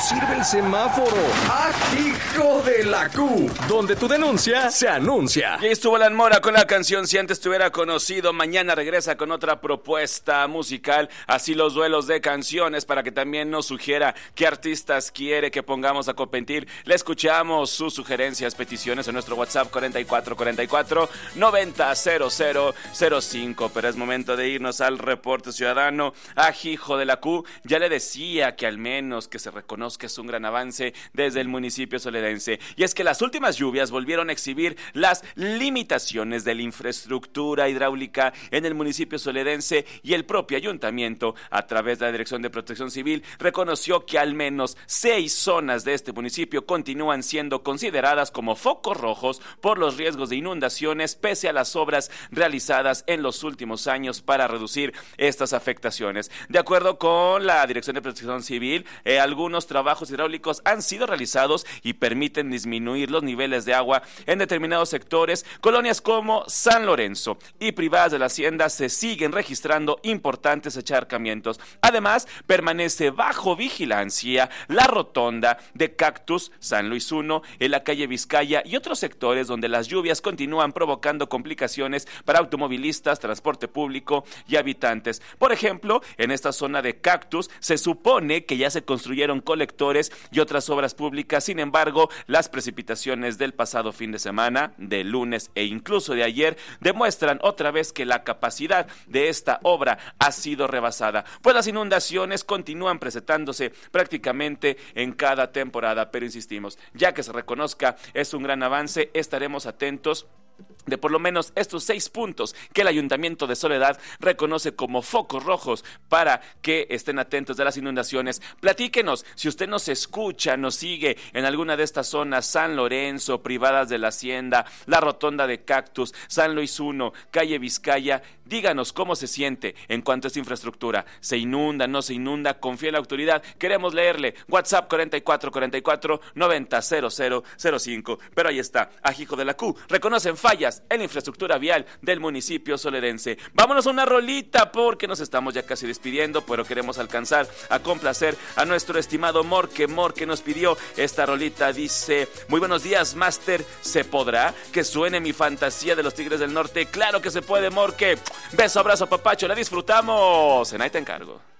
sirve el semáforo. ¡Ah, hijo de la Q! Donde tu denuncia se anuncia. Y ahí estuvo Alan Mora con la canción Si Antes Te Hubiera Conocido. Mañana regresa con otra propuesta musical, así los duelos de canciones, para que también nos sugiera qué artistas quiere que pongamos a competir. Le escuchamos sus sugerencias, peticiones en nuestro WhatsApp 4444-900005. Pero es momento de irnos al reporte ciudadano. Hijo de la Q, ya le decía que al menos que se reconozca es un gran avance desde el municipio soledense. Y es que las últimas lluvias volvieron a exhibir las limitaciones de la infraestructura hidráulica en el municipio soledense, y el propio ayuntamiento, a través de la Dirección de Protección Civil, reconoció que al menos 6 zonas de este municipio continúan siendo consideradas como focos rojos por los riesgos de inundaciones, pese a las obras realizadas en los últimos años para reducir estas afectaciones. De acuerdo con la Dirección de Protección Civil, algunos trabajos hidráulicos han sido realizados y permiten disminuir los niveles de agua en determinados sectores. Colonias como San Lorenzo y privadas de la hacienda se siguen registrando importantes encharcamientos. Además, permanece bajo vigilancia la rotonda de Cactus, San Luis 1, en la calle Vizcaya y otros sectores donde las lluvias continúan provocando complicaciones para automovilistas, transporte público y habitantes. Por ejemplo, en esta zona de Cactus se supone que ya se construyeron colectores y otras obras públicas. Sin embargo, las precipitaciones del pasado fin de semana, del lunes e incluso de ayer, demuestran otra vez que la capacidad de esta obra ha sido rebasada, pues las inundaciones continúan presentándose prácticamente en cada temporada. Pero insistimos, ya que se reconozca es un gran avance, estaremos atentos de por lo menos estos 6 puntos que el Ayuntamiento de Soledad reconoce como focos rojos para que estén atentos de las inundaciones. Platíquenos, si usted nos escucha, nos sigue en alguna de estas zonas: San Lorenzo, privadas de la hacienda, la rotonda de Cactus, San Luis 1, calle Vizcaya. Díganos cómo se siente en cuanto a esta infraestructura. ¿Se inunda, no se inunda? ¿Confía en la autoridad? Queremos leerle. WhatsApp 4444-900005. Pero ahí está, Hijo de la Q, reconocen fallas en la infraestructura vial del municipio soledense. Vámonos a una rolita porque nos estamos ya casi despidiendo, pero queremos alcanzar a complacer a nuestro estimado Morque. Morque nos pidió esta rolita, dice: muy buenos días, Master, ¿se podrá que suene Mi Fantasía de los Tigres del Norte? Claro que se puede, Morque. Beso, abrazo, papacho, la disfrutamos. En Ahí Te Encargo.